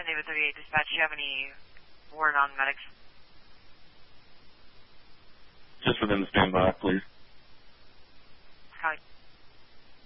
San David 38 Dispatch. Do you have any word on medics? Just for them to stand by, please.